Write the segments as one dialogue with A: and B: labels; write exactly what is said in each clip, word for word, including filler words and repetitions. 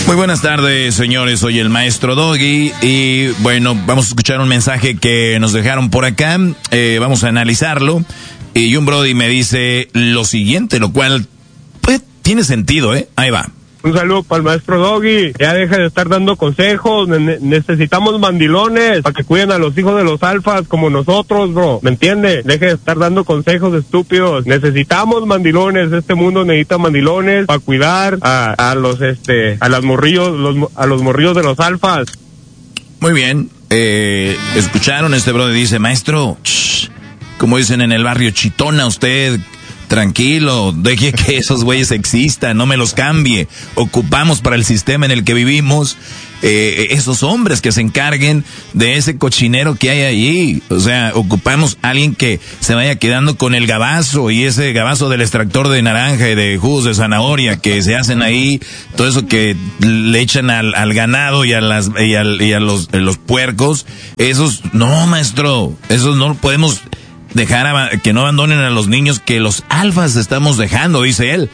A: Muy buenas tardes, señores. Soy el maestro Doggy y bueno, vamos a escuchar un mensaje que nos dejaron por acá. Eh, vamos a analizarlo. Y un brody me dice lo siguiente, lo cual pues tiene sentido, ¿eh? Ahí va.
B: Un saludo para el maestro Doggy. Ya deja de estar dando consejos. Ne- necesitamos mandilones para que cuiden a los hijos de los alfas como nosotros, bro. ¿Me entiende? Deje de estar dando consejos estúpidos. Necesitamos mandilones. Este mundo necesita mandilones para cuidar a, a los, este, a las morrillos, los, a los morrillos de los alfas.
A: Muy bien. Eh, escucharon, este brody dice, maestro, shh, como dicen en el barrio, chitona usted. Tranquilo, deje que esos güeyes existan, no me los cambie. Ocupamos para el sistema en el que vivimos eh, esos hombres que se encarguen de ese cochinero que hay allí. O sea, ocupamos a alguien que se vaya quedando con el gabazo y ese gabazo del extractor de naranja y de jugos de zanahoria que se hacen ahí, todo eso que le echan al, al ganado y a las y, al, y a los, a los puercos. Esos, no, maestro, esos no podemos dejar a, que no abandonen a los niños que los alfas estamos dejando, dice él.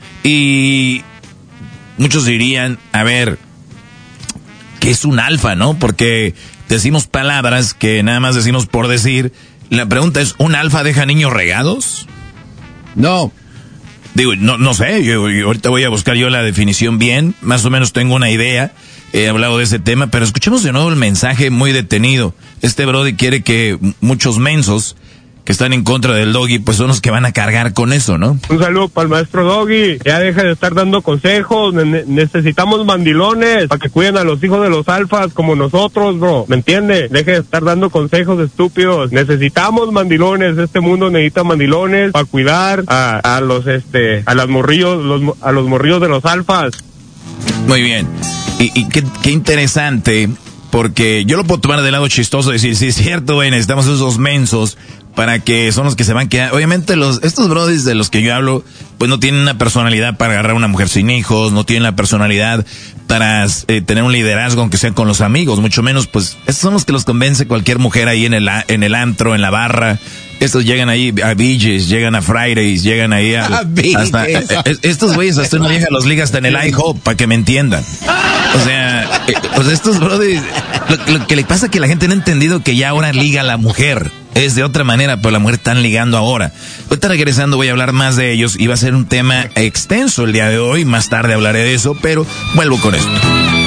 A: Y muchos dirían, a ver, ¿qué es un alfa, no? Porque decimos palabras que nada más decimos por decir. La pregunta es, ¿un alfa deja niños regados?
C: No.
A: Digo, no, no sé, yo, yo ahorita voy a buscar yo la definición bien, más o menos tengo una idea. He hablado de ese tema, pero escuchemos de nuevo el mensaje muy detenido. Este brody quiere que muchos mensos que están en contra del Doggy, pues son los que van a cargar con eso, ¿no?
B: Un saludo para el maestro Doggy. Ya deja de estar dando consejos. Ne- necesitamos mandilones para que cuiden a los hijos de los alfas como nosotros, bro. ¿Me entiende? Deje de estar dando consejos estúpidos. Necesitamos mandilones. Este mundo necesita mandilones para cuidar a, a los, este, a las morrillos, los, a los morrillos de los alfas.
A: Muy bien. Y, y qué, qué interesante, porque yo lo puedo tomar del lado chistoso y decir, sí, es cierto, güey, necesitamos esos mensos para que son los que se van a quedar. Obviamente los estos brodis de los que yo hablo, pues no tienen una personalidad para agarrar a una mujer sin hijos, no tienen la personalidad para eh, tener un liderazgo aunque sea con los amigos, mucho menos, pues estos son los que los convence cualquier mujer ahí en el en el antro, en la barra. Estos llegan ahí a B J's, llegan a Fridays, llegan ahí a, hasta eh, eh, estos güeyes hasta una vieja los liga hasta en el IHOP para que me entiendan. O sea, eh, o sea estos brodis, lo, lo que le pasa es que la gente no ha entendido que ya ahora liga a la mujer. Es de otra manera, pero la mujer están ligando ahora. Ahorita regresando voy a hablar más de ellos y va a ser un tema extenso el día de hoy. Más tarde hablaré de eso, pero vuelvo con esto.